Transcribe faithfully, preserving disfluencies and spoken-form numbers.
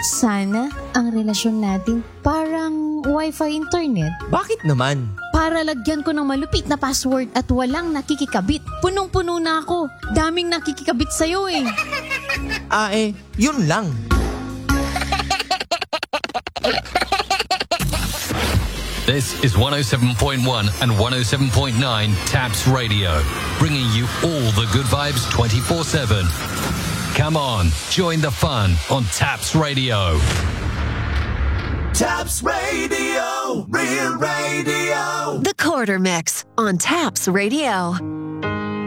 Sana ang relasyon natin parang wifi internet. Bakit naman? Para lagyan ko ng malupit na password at walang nakikikabit. Punong-puno na ako. Daming nakikikabit sa'yo eh. Ah eh, yun lang. This is one oh seven point one and one oh seven point nine Taps Radio, bringing you all the good vibes twenty-four seven. Come on, join the fun on Taps Radio. Taps Radio, Real Radio. The Quarter Mix on Taps Radio.